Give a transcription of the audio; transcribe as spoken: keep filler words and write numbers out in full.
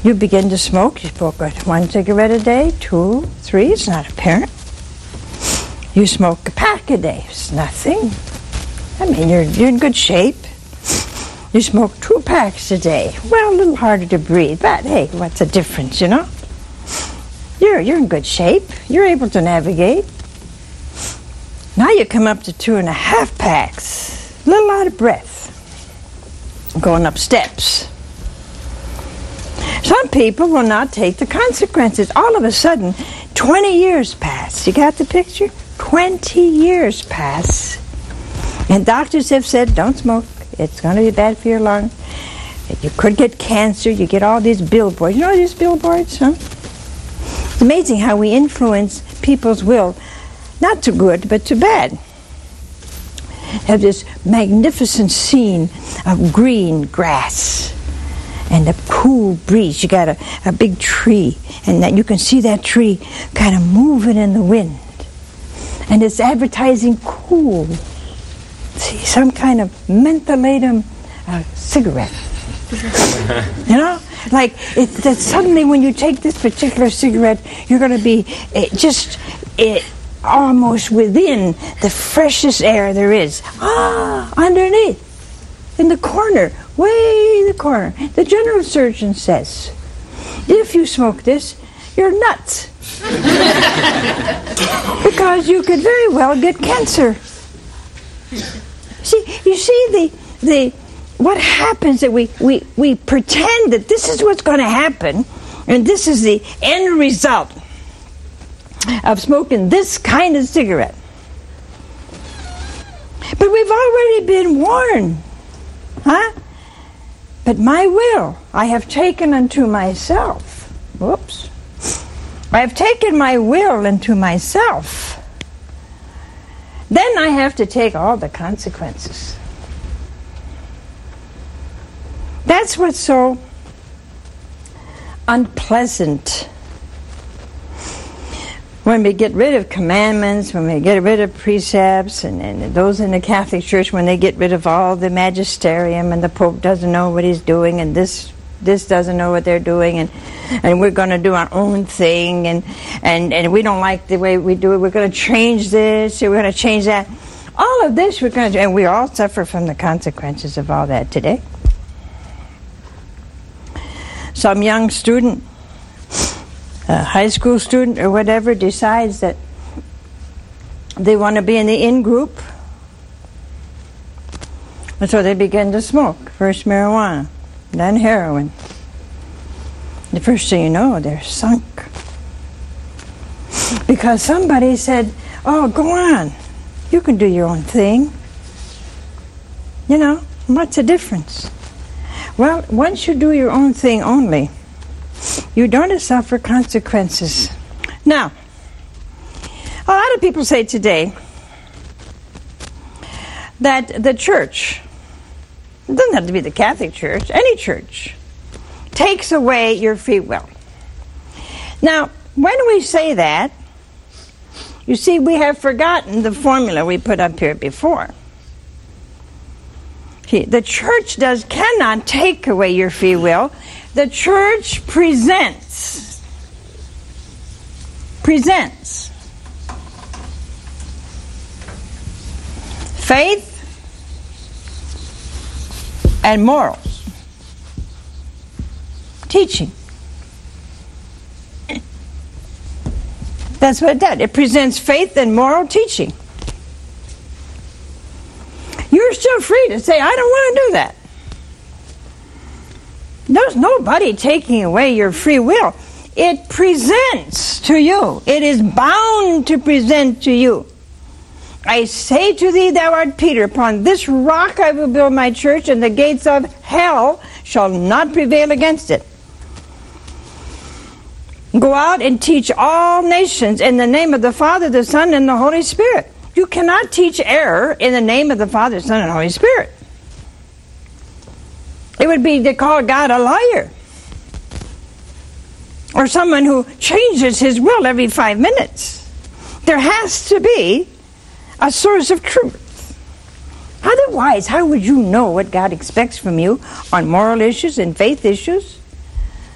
You begin to smoke. You smoke one cigarette a day, two, three. It's not apparent. You smoke a pack a day. It's nothing. I mean, you're, you're in good shape. You smoke two packs a day. Well, a little harder to breathe, but hey, what's the difference, you know? You're, you're in good shape. You're able to navigate. Now you come up to two and a half packs. A little out of breath. Going up steps. Some people will not take the consequences. All of a sudden, twenty years pass. You got the picture? twenty years pass. And doctors have said, don't smoke. It's going to be bad for your lungs. You could get cancer. You get all these billboards. You know these billboards, huh? It's amazing how we influence people's will, not to good, but to bad. Have this magnificent scene of green grass and a cool breeze. You got a, a big tree, and that you can see that tree kind of moving in the wind. And it's advertising cool. See, some kind of mentholatum uh, cigarette. You know? Like, it, that suddenly when you take this particular cigarette, you're going to be uh, just uh, almost within the freshest air there is. Ah, underneath, in the corner, way in the corner. The general surgeon says, if you smoke this, you're nuts. Because you could very well get cancer. See, you see the the what happens that we, we, we pretend that this is what's going to happen, and this is the end result of smoking this kind of cigarette. But we've already been warned, huh? But my will I have taken unto myself. Whoops. I have taken my will into myself. Then I have to take all the consequences. That's what's so unpleasant. When we get rid of commandments, when we get rid of precepts, and, and those in the Catholic Church, when they get rid of all the magisterium, and the Pope doesn't know what he's doing, and this this doesn't know what they're doing, and and we're going to do our own thing, and, and, and we don't like the way we do it, we're going to change this, or we're going to change that. All of this we're going to do, and we all suffer from the consequences of all that today. Some young student, a high school student or whatever, decides that they want to be in the in-group, and so they begin to smoke. First marijuana, then heroin. The first thing you know, they're sunk. Because somebody said, oh, go on. You can do your own thing. You know, what's the difference? Well, once you do your own thing only, you don't suffer consequences. Now, a lot of people say today that the church, it doesn't have to be the Catholic Church, any church, takes away your free will. Now, when we say that, you see, we have forgotten the formula we put up here before. See, the church does cannot take away your free will. The church presents, presents faith and morals. Teaching. That's what it does. It presents faith and moral teaching. You're still free to say, I don't want to do that. There's nobody taking away your free will. It presents to you. It is bound to present to you. I say to thee, thou art Peter, upon this rock I will build my church, and the gates of hell shall not prevail against it. Go out and teach all nations in the name of the Father, the Son, and the Holy Spirit. You cannot teach error in the name of the Father, Son, and Holy Spirit. It would be to call God a liar. Or someone who changes his will every five minutes. There has to be a source of truth. Otherwise, how would you know what God expects from you on moral issues and faith issues?